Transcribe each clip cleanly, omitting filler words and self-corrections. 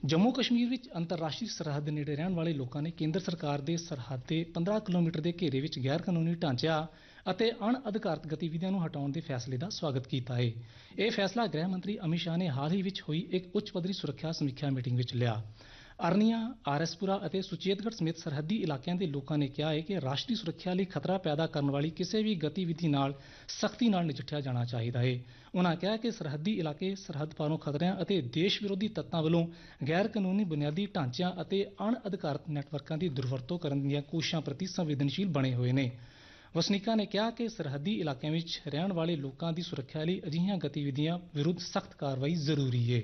जम्मू कश्मीर विच अंतरराष्ट्रीय सरहद नेड़े रहने वाले लोगों ने केंद्र सरकार के सरहद के 15 किलोमीटर के घेरे विच गैर कानूनी ढांचा ਅਤੇ ਅਣਅਧਿਕਾਰਤ ਗਤੀਵਿਧੀਆਂ ਨੂੰ ਹਟਾਉਣ ਦੇ ਫੈਸਲੇ ਦਾ ਸਵਾਗਤ ਕੀਤਾ ਹੈ। ਇਹ ਫੈਸਲਾ ਗ੍ਰਹਿ ਮੰਤਰੀ ਅਮਿਤ ਸ਼ਾਹ ਨੇ ਹਾਲ ਹੀ ਵਿੱਚ ਹੋਈ ਇੱਕ ਉੱਚ ਪੱਧਰੀ ਸੁਰੱਖਿਆ ਸਮੀਖਿਆ ਮੀਟਿੰਗ ਵਿੱਚ ਲਿਆ। ਅਰਨੀਆ, ਆਰਐਸਪੁਰਾ ਅਤੇ ਸੁਚੇਤਗੜ੍ਹ ਸਮੇਤ ਸਰਹੱਦੀ ਇਲਾਕਿਆਂ ਦੇ ਲੋਕਾਂ ਨੇ ਕਿਹਾ ਹੈ ਕਿ ਰਾਸ਼ਟਰੀ ਸੁਰੱਖਿਆ ਲਈ ਖਤਰਾ ਪੈਦਾ ਕਰਨ ਵਾਲੀ ਕਿਸੇ ਵੀ ਗਤੀਵਿਧੀ ਨਾਲ ਸਖਤੀ ਨਾਲ ਨਜਿੱਠਿਆ ਜਾਣਾ ਚਾਹੀਦਾ ਹੈ। ਉਨ੍ਹਾਂ ਕਿਹਾ ਕਿ ਸਰਹੱਦੀ ਇਲਾਕੇ ਸਰਹੱਦ ਪਾਰੋਂ ਖਤਰਿਆਂ ਅਤੇ ਦੇਸ਼ ਵਿਰੋਧੀ ਤੱਤਾਂ ਵੱਲੋਂ ਗੈਰ ਕਾਨੂੰਨੀ ਬੁਨਿਆਦੀ ਢਾਂਚਿਆਂ ਅਤੇ ਅਣਅਧਿਕਾਰਤ ਨੈਟਵਰਕਾਂ ਦੀ ਦੁਰਵਰਤੋਂ ਕਰਨ ਦੀਆਂ ਕੋਸ਼ਿਸ਼ਾਂ ਪ੍ਰਤੀ ਸੰਵੇਦਨਸ਼ੀਲ ਬਣੇ ਹੋਏ ਨੇ। ਵਸਨੀਕਾਂ ਨੇ ਕਿਹਾ ਕਿ ਸਰਹੱਦੀ ਇਲਾਕਿਆਂ ਵਿੱਚ ਰਹਿਣ ਵਾਲੇ ਲੋਕਾਂ ਦੀ ਸੁਰੱਖਿਆ ਲਈ ਅਜਿਹੀਆਂ ਗਤੀਵਿਧੀਆਂ ਵਿਰੁੱਧ ਸਖਤ ਕਾਰਵਾਈ ਜ਼ਰੂਰੀ ਹੈ।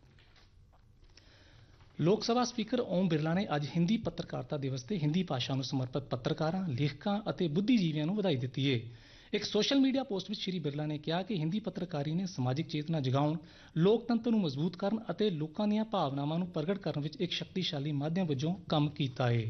ਲੋਕ ਸਭਾ ਸਪੀਕਰ ਓਮ ਬਿਰਲਾ ਨੇ ਅੱਜ ਹਿੰਦੀ ਪੱਤਰਕਾਰਤਾ ਦਿਵਸ ਤੇ ਹਿੰਦੀ ਭਾਸ਼ਾ ਨੂੰ ਸਮਰਪਿਤ ਪੱਤਰਕਾਰਾਂ, ਲੇਖਕਾਂ ਅਤੇ ਬੁੱਧੀਜੀਵੀਆਂ ਨੂੰ ਵਧਾਈ ਦਿੱਤੀ ਹੈ। ਇੱਕ ਸੋਸ਼ਲ ਮੀਡੀਆ ਪੋਸਟ ਵਿੱਚ ਸ਼੍ਰੀ ਬਿਰਲਾ ਨੇ ਕਿਹਾ ਕਿ ਹਿੰਦੀ ਪੱਤਰਕਾਰੀ ਨੇ ਸਮਾਜਿਕ ਚੇਤਨਾ ਜਗਾਉਣ, ਲੋਕਤੰਤਰ ਨੂੰ ਮਜ਼ਬੂਤ ਕਰਨ ਅਤੇ ਲੋਕਾਂ ਦੀਆਂ ਭਾਵਨਾਵਾਂ ਨੂੰ ਪ੍ਰਗਟ ਕਰਨ ਵਿੱਚ ਇੱਕ ਸ਼ਕਤੀਸ਼ਾਲੀ ਮਾਧਿਅਮ ਵਜੋਂ ਕੰਮ ਕੀਤਾ ਹੈ।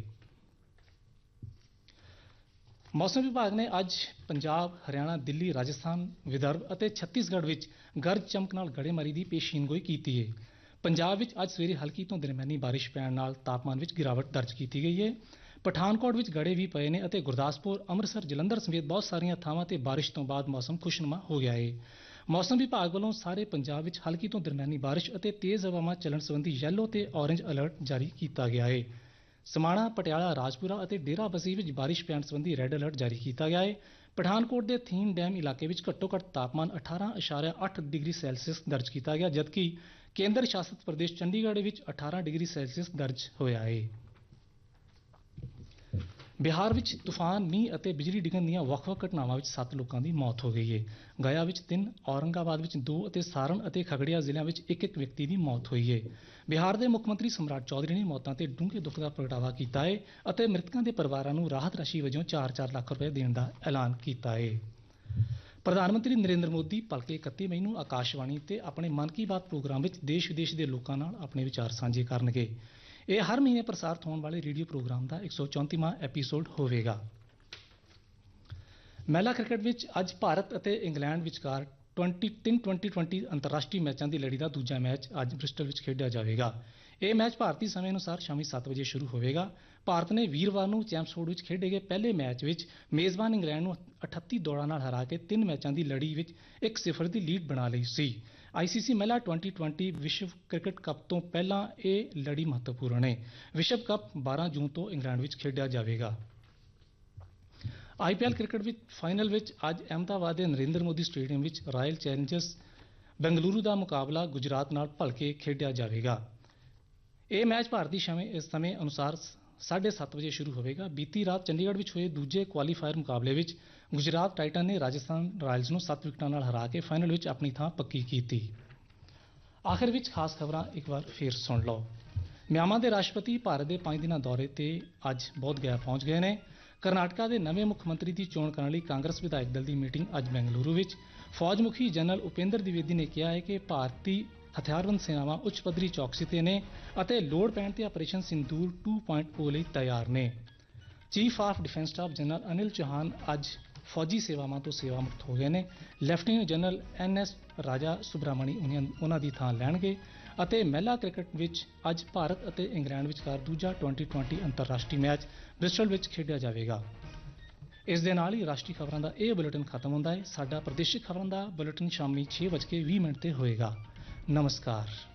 ਮੌਸਮ ਵਿਭਾਗ ਨੇ ਅੱਜ ਪੰਜਾਬ, ਹਰਿਆਣਾ, ਦਿੱਲੀ, ਰਾਜਸਥਾਨ, ਵਿਦਰਭ ਅਤੇ ਛੱਤੀਸਗੜ੍ਹ ਵਿੱਚ ਗਰਜ ਚਮਕ ਨਾਲ ਗੜੇਮਾਰੀ ਦੀ ਪੇਸ਼ੀਨਗੋਈ ਕੀਤੀ ਹੈ। ਪੰਜਾਬ ਵਿੱਚ ਅੱਜ ਸਵੇਰੇ ਹਲਕੀ ਤੋਂ ਦਰਮਿਆਨੀ ਬਾਰਿਸ਼ ਪੈਣ ਨਾਲ ਤਾਪਮਾਨ ਵਿੱਚ ਗਿਰਾਵਟ ਦਰਜ ਕੀਤੀ ਗਈ ਹੈ। ਪਠਾਨਕੋਟ ਵਿੱਚ ਗੜੇ ਵੀ ਪਏ ਨੇ ਅਤੇ ਗੁਰਦਾਸਪੁਰ, ਅੰਮ੍ਰਿਤਸਰ, ਜਲੰਧਰ ਸਮੇਤ ਬਹੁਤ ਸਾਰੀਆਂ ਥਾਵਾਂ ਤੇ ਬਾਰਿਸ਼ ਤੋਂ ਬਾਅਦ ਮੌਸਮ ਖੁਸ਼ਨੁਮਾ ਹੋ ਗਿਆ ਹੈ। ਮੌਸਮ ਵਿਭਾਗ ਵੱਲੋਂ ਸਾਰੇ ਪੰਜਾਬ ਵਿੱਚ ਹਲਕੀ ਤੋਂ ਦਰਮਿਆਨੀ ਬਾਰਿਸ਼ ਅਤੇ ਤੇਜ਼ ਹਵਾਵਾਂ ਚੱਲਣ ਸੰਬੰਧੀ ਯੈਲੋ ਤੇ ਔਰੇਂਜ ਅਲਰਟ ਜਾਰੀ ਕੀਤਾ ਗਿਆ ਹੈ। ਸਮਾਣਾ, ਪਟਿਆਲਾ, ਰਾਜਪੁਰਾ ਅਤੇ ਡੇਰਾ ਬਸੀ ਵਿੱਚ ਬਾਰਿਸ਼ ਪੈਣ ਸੰਬੰਧੀ ਰੈੱਡ ਅਲਰਟ ਜਾਰੀ ਕੀਤਾ ਗਿਆ ਹੈ। ਪਠਾਨਕੋਟ ਦੇ ਥੀਨ ਡੈਮ ਇਲਾਕੇ ਵਿੱਚ ਘੱਟੋ ਘੱਟ ਤਾਪਮਾਨ 18.8 ਡਿਗਰੀ ਸੈਲਸੀਅਸ ਦਰਜ ਕੀਤਾ ਗਿਆ, ਜਦਕਿ ਕੇਂਦਰ ਸ਼ਾਸਿਤ ਪ੍ਰਦੇਸ਼ ਚੰਡੀਗੜ੍ਹ ਵਿੱਚ 18 ਡਿਗਰੀ ਸੈਲਸੀਅਸ ਦਰਜ ਹੋਇਆ ਹੈ। ਬਿਹਾਰ ਵਿੱਚ ਤੂਫਾਨ, ਮੀਂਹ ਅਤੇ ਬਿਜਲੀ ਡਿੱਗਣ ਦੀਆਂ ਵੱਖ-ਵੱਖ ਘਟਨਾਵਾਂ ਵਿੱਚ 7 ਲੋਕਾਂ ਦੀ ਮੌਤ ਹੋ ਗਈ ਹੈ। ਗਇਆ ਵਿੱਚ 3, ਔਰੰਗਾਬਾਦ ਵਿੱਚ 2 ਅਤੇ ਸਾਰਨ ਅਤੇ ਖਗੜੀਆ ਜ਼ਿਲ੍ਹਿਆਂ ਵਿੱਚ ਇੱਕ ਵਿਅਕਤੀ ਦੀ ਮੌਤ ਹੋਈ ਹੈ। ਬਿਹਾਰ ਦੇ ਮੁੱਖ ਮੰਤਰੀ ਸਮਰਾਟ ਚੌਧਰੀ ਨੇ ਮੌਤਾਂ ਤੇ ਡੂੰਘੇ ਦੁੱਖ ਦਾ ਪ੍ਰਗਟਾਵਾ ਕੀਤਾ ਹੈ ਅਤੇ ਮ੍ਰਿਤਕਾਂ ਦੇ ਪਰਿਵਾਰਾਂ ਨੂੰ ਰਾਹਤ ਰਾਸ਼ੀ ਵਜੋਂ 4-4 ਲੱਖ ਰੁਪਏ ਦੇਣ ਦਾ ਐਲਾਨ ਕੀਤਾ ਹੈ। ਪ੍ਰਧਾਨ ਮੰਤਰੀ ਨਰਿੰਦਰ ਮੋਦੀ ਭਲਕੇ 31 ਮਈ ਨੂੰ ਆਕਾਸ਼ਵਾਣੀ ਤੇ ਆਪਣੇ ਮਨ ਕੀ ਬਾਤ ਪ੍ਰੋਗਰਾਮ ਵਿੱਚ ਦੇਸ਼ ਵਿਦੇਸ਼ ਦੇ ਲੋਕਾਂ ਨਾਲ ਆਪਣੇ ਵਿਚਾਰ ਸਾਂਝੇ ਕਰਨਗੇ। ਇਹ ਹਰ ਮਹੀਨੇ ਪ੍ਰਸਾਰਿਤ ਹੋਣ ਵਾਲੇ ਰੇਡੀਓ ਪ੍ਰੋਗਰਾਮ ਦਾ 134ਵਾਂ ਐਪੀਸੋਡ ਹੋਵੇਗਾ। ਮਹਿਲਾ ਕ੍ਰਿਕਟ ਵਿੱਚ ਅੱਜ ਭਾਰਤ ਅਤੇ ਇੰਗਲੈਂਡ ਵਿਚਕਾਰ 20 ਅੰਤਰਰਾਸ਼ਟਰੀ ਮੈਚਾਂ ਦੀ ਲੜੀ ਦਾ ਦੂਜਾ ਮੈਚ ਅੱਜ ਬ੍ਰਿਸਟਲ ਵਿੱਚ ਖੇਡਿਆ ਜਾਵੇਗਾ। ਇਹ ਮੈਚ ਭਾਰਤੀ ਸਮੇਂ ਅਨੁਸਾਰ ਸ਼ਾਮੀ 7 ਵਜੇ ਸ਼ੁਰੂ ਹੋਵੇਗਾ। ਭਾਰਤ ਨੇ ਵੀਰਵਾਰ ਨੂੰ ਚੈਂਪਸਫੋਰਡ ਵਿੱਚ ਖੇਡੇ ਗਏ ਪਹਿਲੇ ਮੈਚ ਵਿੱਚ ਮੇਜ਼ਬਾਨ ਇੰਗਲੈਂਡ ਨੂੰ 38 ਦੌੜਾਂ ਨਾਲ ਹਰਾ ਕੇ 3 ਮੈਚਾਂ ਦੀ ਲੜੀ ਵਿੱਚ 1-0 ਦੀ ਲੀਡ ਬਣਾ ਲਈ ਸੀ। ICC ਮਹਿਲਾ 2020 ਵਿਸ਼ਵ ਕ੍ਰਿਕਟ ਕੱਪ ਤੋਂ ਪਹਿਲਾਂ ਇਹ ਲੜੀ ਮਹੱਤਵਪੂਰਨ ਹੈ। ਵਿਸ਼ਵ ਕੱਪ 12 ਜੂਨ ਤੋਂ ਇੰਗਲੈਂਡ ਵਿੱਚ ਖੇਡਿਆ ਜਾਵੇਗਾ। IPL ਕ੍ਰਿਕਟ ਵਿੱਚ ਫਾਈਨਲ ਵਿੱਚ ਅੱਜ ਅਹਿਮਦਾਬਾਦ ਦੇ ਨਰਿੰਦਰ ਮੋਦੀ ਸਟੇਡੀਅਮ ਵਿੱਚ ਰਾਇਲ ਚੈਲੰਜਰਸ ਬੈਂਗਲੁਰੂ ਦਾ ਮੁਕਾਬਲਾ ਗੁਜਰਾਤ ਨਾਲ ਭਲਕੇ ਖੇਡਿਆ ਜਾਵੇਗਾ। ਇਹ ਮੈਚ ਭਾਰਤੀ ਸਮੇਂ ਅਨੁਸਾਰ 7:30 ਵਜੇ ਸ਼ੁਰੂ ਹੋਵੇਗਾ। ਬੀਤੀ ਰਾਤ ਚੰਡੀਗੜ੍ਹ ਵਿੱਚ ਹੋਏ ਦੂਜੇ ਕੁਆਲੀਫਾਇਰ ਮੁਕਾਬਲੇ ਵਿੱਚ ਗੁਜਰਾਤ ਟਾਈਟਨ ਨੇ ਰਾਜਸਥਾਨ ਰਾਇਲਸ ਨੂੰ 7 ਵਿਕਟਾਂ ਨਾਲ ਹਰਾ ਕੇ ਫਾਈਨਲ ਵਿੱਚ ਆਪਣੀ ਥਾਂ ਪੱਕੀ ਕੀਤੀ। ਆਖਿਰ ਵਿੱਚ ਖਾਸ ਖਬਰਾਂ ਇੱਕ ਵਾਰ ਫੇਰ ਸੁਣ ਲਓ। ਮਿਆਂਮਾਰ ਦੇ ਰਾਸ਼ਟਰਪਤੀ ਭਾਰਤ ਦੇ 5 ਦਿਨਾਂ ਦੌਰੇ ਤੇ ਅੱਜ ਬੋਧ ਗਇਆ ਪਹੁੰਚ ਗਏ ਨੇ। ਕਰਨਾਟਕਾ ਦੇ ਨਵੇਂ ਮੁੱਖ ਮੰਤਰੀ ਦੀ ਚੋਣ ਕਰਨ ਲਈ ਕਾਂਗਰਸ ਵਿਧਾਇਕ ਦਲ ਦੀ ਮੀਟਿੰਗ ਅੱਜ ਬੈਂਗਲੁਰੂ ਵਿੱਚ। ਫੌਜ ਮੁਖੀ ਜਨਰਲ ਉਪੇਂਦਰ ਦਿਵੇਦੀ ਨੇ ਕਿਹਾ ਹੈ ਕਿ ਭਾਰਤੀ ਹਥਿਆਰਬੰਦ ਸੈਨਾਵਾਂ ਉੱਚ ਪੱਧਰੀ ਚੌਕਸੀ ਤੇ ਨੇ ਅਤੇ ਲੋੜ ਪੈਣ ਤੇ ਆਪਰੇਸ਼ਨ ਸਿੰਦੂਰ 2.0 ਲਈ ਤਿਆਰ ਨੇ। Chief of defence staff general Anil Chauhan ਅੱਜ ਫੌਜੀ ਸੇਵਾਵਾਂ ਤੋਂ ਸੇਵਾ ਮੁਕਤ ਹੋ ਗਏ ਨੇ। ਲੈਫਟੀਨੈਂਟ ਜਨਰਲ NS ਰਾਜਾ ਸੁਬਰਾਮਣੀ ਉਹਨਾਂ ਦੀ ਥਾਂ ਲੈਣਗੇ ਅਤੇ ਮਹਿਲਾ ਕ੍ਰਿਕਟ ਵਿੱਚ ਅੱਜ ਭਾਰਤ ਅਤੇ ਇੰਗਲੈਂਡ ਵਿਚਕਾਰ ਦੂਜਾ 2020 ਅੰਤਰਰਾਸ਼ਟਰੀ ਮੈਚ ਬ੍ਰਿਸਟਲ ਵਿੱਚ ਖੇਡਿਆ ਜਾਵੇਗਾ। ਇਸ ਦੇ ਨਾਲ ਹੀ ਰਾਸ਼ਟਰੀ ਖਬਰਾਂ ਦਾ ਇਹ ਬੁਲੇਟਿਨ ਖਤਮ ਹੁੰਦਾ ਹੈ। ਸਾਡਾ ਪ੍ਰਦੇਸ਼ਿਕ ਖਬਰਾਂ ਦਾ ਬੁਲੇਟਿਨ ਸ਼ਾਮੀ 6:20 ਤੇ ਹੋਏਗਾ। ਨਮਸਕਾਰ।